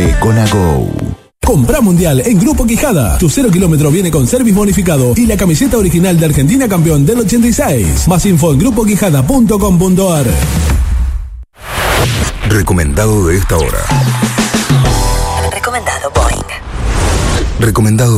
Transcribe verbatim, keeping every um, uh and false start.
viaje con Ago. Compra Mundial en Grupo Quijada. Tu cero kilómetro viene con service bonificado y la camiseta original de Argentina campeón del ochenta y seis. Más info en grupo quijada punto com punto ar. Recomendado de esta hora. Recomendado Boeing. Recomendado